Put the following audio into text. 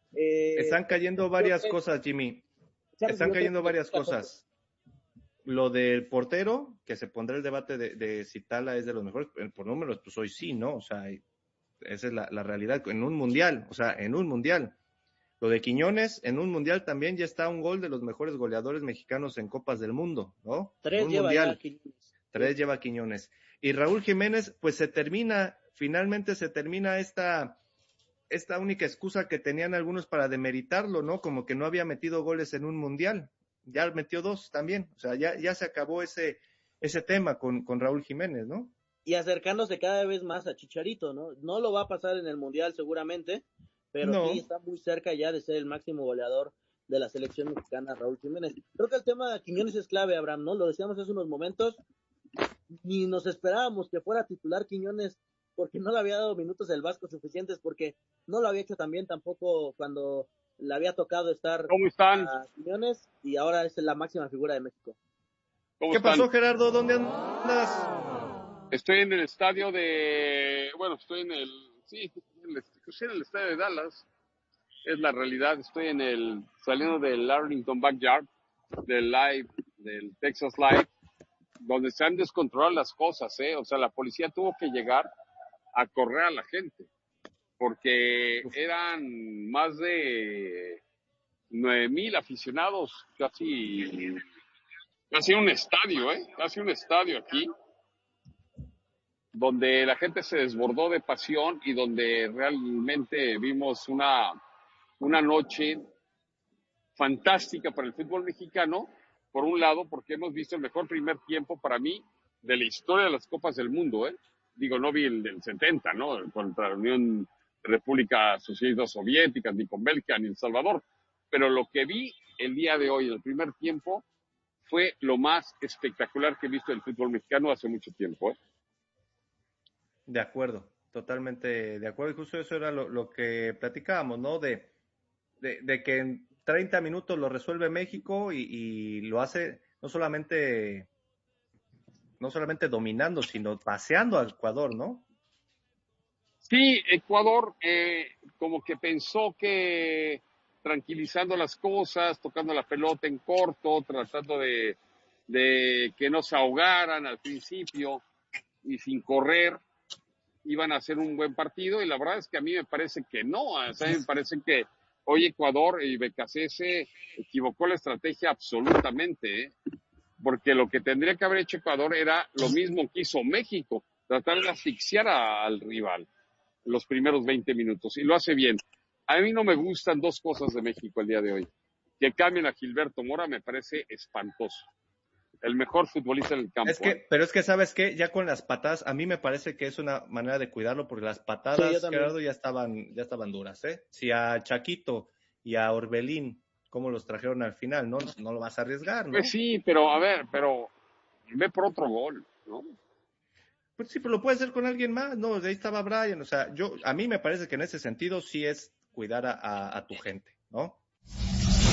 Están cayendo varias cosas, Jimmy. Están cayendo varias cosas. Lo del portero, que se pondrá el debate de si Tala es de los mejores, por números, pues hoy sí, ¿no? O sea, esa es la realidad en un mundial, o sea, en un mundial. Lo de Quiñones, en un mundial también ya está un gol de los mejores goleadores mexicanos en Copas del Mundo, ¿no? 3 lleva mundial. Ya Quiñones. 3 lleva Quiñones. Y Raúl Jiménez, pues finalmente se termina esta única excusa que tenían algunos para demeritarlo, ¿no? Como que no había metido goles en un mundial. Ya metió 2 también. O sea, ya se acabó ese tema con Raúl Jiménez, ¿no? Y acercándose cada vez más a Chicharito, ¿no? No lo va a pasar en el mundial seguramente, pero no. Sí está muy cerca ya de ser el máximo goleador de la selección mexicana, Raúl Jiménez. Creo que el tema de Quiñones es clave, Abraham, ¿no? Lo decíamos hace unos momentos, ni nos esperábamos que fuera titular Quiñones porque no le había dado minutos del Vasco suficientes, porque no lo había hecho también tampoco cuando le había tocado estar a Quiñones, y ahora es la máxima figura de México. ¿Qué pasó, Gerardo? ¿Dónde andas? Estoy en el estadio estoy en el estadio de Dallas. Es la realidad, estoy saliendo del Arlington Backyard, del Texas Live, donde se han descontrolado las cosas, O sea, la policía tuvo que llegar a correr a la gente, porque eran más de 9,000 aficionados, casi un estadio, casi un estadio aquí, donde la gente se desbordó de pasión y donde realmente vimos una noche fantástica para el fútbol mexicano, por un lado, porque hemos visto el mejor primer tiempo para mí de la historia de las Copas del Mundo, Digo, no vi el del 70, ¿no? Contra la Unión República Socialista Soviética, ni con Bélgica, ni El Salvador. Pero lo que vi el día de hoy, en el primer tiempo, fue lo más espectacular que he visto del fútbol mexicano hace mucho tiempo, De acuerdo, totalmente de acuerdo. Y justo eso era lo que platicábamos, ¿no? De que en 30 minutos lo resuelve México y lo hace no solamente dominando, sino paseando a Ecuador, ¿no? Sí, Ecuador como que pensó que tranquilizando las cosas, tocando la pelota en corto, tratando de que no se ahogaran al principio y sin correr, iban a hacer un buen partido, y la verdad es que a mí me parece que no, o sea, me parece que hoy Ecuador y BKC se equivocó la estrategia absolutamente, porque lo que tendría que haber hecho Ecuador era lo mismo que hizo México, tratar de asfixiar al rival los primeros 20 minutos, y lo hace bien. A mí no me gustan 2 cosas de México el día de hoy. Que cambien a Gilberto Mora me parece espantoso. El mejor futbolista en el campo. Pero es que, ¿sabes qué? Ya con las patadas, a mí me parece que es una manera de cuidarlo, porque las patadas, sí, Gerardo, ya estaban duras, Si a Chaquito y a Orbelín, como los trajeron al final, no lo vas a arriesgar, ¿no? Pues sí, pero ve por otro gol, ¿no? Pues sí, pero lo puede hacer con alguien más, ¿no? De ahí estaba Brian, o sea, a mí me parece que en ese sentido sí es cuidar a tu gente, ¿no?